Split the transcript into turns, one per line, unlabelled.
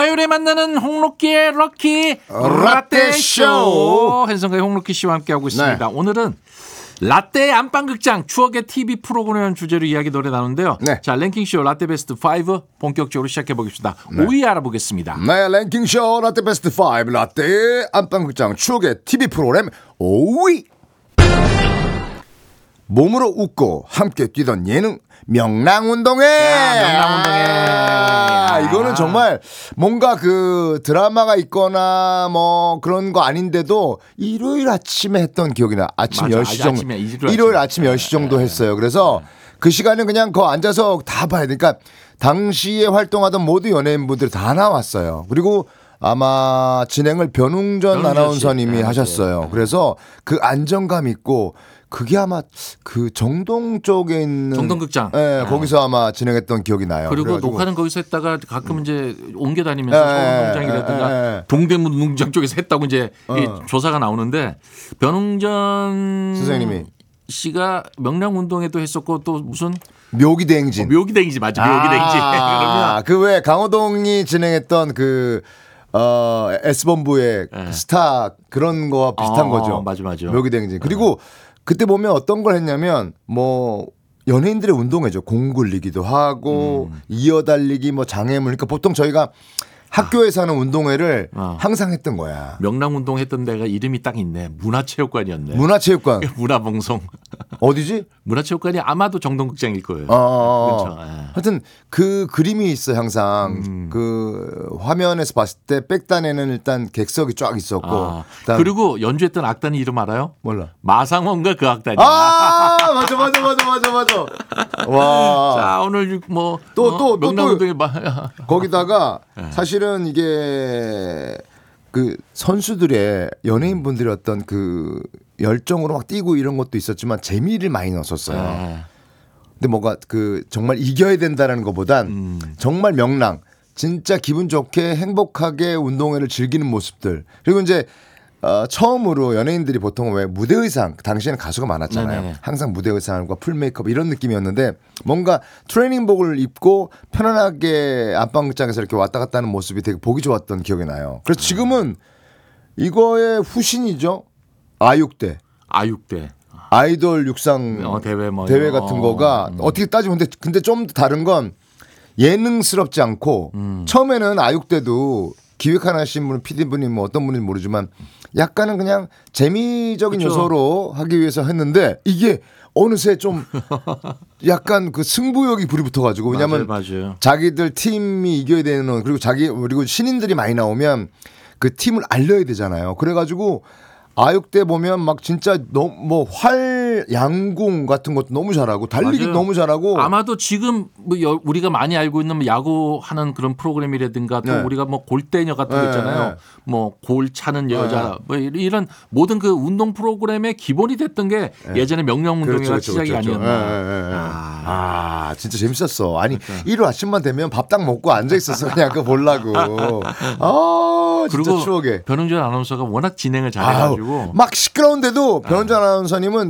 화요일에 만나는 홍록기의 럭키 라떼쇼. hen성가의 홍록기 씨와 함께하고 있습니다. 네. 오늘은 라떼 안방극장 추억의 TV 프로그램 주제로 이야기 노래 나누는데요. 네. 자, 랭킹쇼 라떼 베스트 5 본격적으로 시작해 보겠습니다. 네. 5위 알아보겠습니다.
네, 랭킹쇼 라떼 베스트 5 라떼 안방극장 추억의 TV 프로그램 5위. 몸으로 웃고 함께 뛰던 예능 명랑운동회. 명랑운동회. 이거는 정말 뭔가 그 드라마가 있거나 뭐 그런 거 아닌데도 일요일 아침에 했던 기억이 나. 아침 10시 정도. 일요일 아침 10시 정도 했어요. 그래서 그 시간은 그냥 거 앉아서 다 봐야 되니까 당시에 활동하던 모든 연예인분들이 다 나왔어요. 그리고 아마 진행을 변웅전 아나운서님이 하셨어요. 그래서 그 안정감 있고 그게 아마 그 정동 쪽에 있는
정동극장.
네, 거기서 아마 진행했던 기억이 나요.
그리고
그래가지고.
녹화는 거기서 했다가 가끔 이제 옮겨 다니면서 서울농장이라든가 동대문 농장 쪽에서 했다고 이제 조사가 나오는데 변웅전
선생님이
씨가 명랑운동회도 했었고 또 무슨
묘기대행진.
묘기대행진 맞죠. 묘기대행진. 그러면
그 왜 강호동이 진행했던 그 S본부의 스타 그런 거와 비슷한 거죠.
맞아.
묘기대행진. 그리고 그때 보면 어떤 걸 했냐면 뭐 연예인들의 운동회죠. 공 굴리기도 하고 이어달리기 뭐 장애물. 그러니까 보통 저희가 학교에서 하는 운동회를 항상 했던 거야.
명랑운동 했던 데가 이름이 딱 있네. 문화체육관이었네.
문화체육관.
문화방송.
어디지?
문화체육관이 아마도 정동극장일 거예요. 그렇죠.
하여튼 그 그림이 있어요. 항상 그 화면에서 봤을 때 백단에는 일단 객석이 쫙 있었고.
그리고 연주했던 악단이 이름 알아요?
몰라.
마상원과 그 악단이야.
맞아. 와.
자, 오늘 뭐
또
명랑운동에
거기다가 사실은 이게 그 선수들의 연예인분들의 어떤 그 열정으로 막 뛰고 이런 것도 있었지만 재미를 많이 넣었었어요. 근데 뭔가 그 정말 이겨야 된다라는 것보단 정말 명랑, 진짜 기분 좋게 행복하게 운동회를 즐기는 모습들. 그리고 이제 처음으로 연예인들이 보통 왜 무대 의상, 당시에는 가수가 많았잖아요. 네네. 항상 무대 의상과 풀 메이크업 이런 느낌이었는데 뭔가 트레이닝복을 입고 편안하게 안방극장에서 이렇게 왔다 갔다 하는 모습이 되게 보기 좋았던 기억이 나요. 그래서 지금은 이거의 후신이죠. 아육대. 아이돌 육상 대회 같은 거가 어떻게 따지면 근데 좀 다른 건 예능스럽지 않고 처음에는 아육대도 기획하신 분, PD분이 뭐 어떤 분인지 모르지만 약간은 그냥 재미적인 요소로 하기 위해서 했는데 이게 어느새 좀 약간 그 승부욕이 불이 붙어가지고 왜냐하면
맞아요.
자기들 팀이 이겨야 되는 그리고 신인들이 많이 나오면 그 팀을 알려야 되잖아요. 그래가지고 아육대 보면 막 진짜 너무 뭐 양궁 같은 것도 너무 잘하고 달리기도 너무 잘하고
아마도 지금 뭐 우리가 많이 알고 있는 야구하는 그런 프로그램이라든가 또 우리가 뭐 골대녀 같은 거 있잖아요. 뭐 골 차는 여자 뭐 이런 모든 그 운동 프로그램의 기본이 됐던 게 예전에 명랑운동회가 시작이 아니었나.
진짜 재밌었어. 아니 일요일 아침만 되면 밥 딱 먹고 앉아 있었어 그냥 그거 보려고. 진짜
그리고
추억에.
변웅전 아나운서가 워낙 진행을 잘해가지고
막 시끄러운데도 변웅전 아나운서님은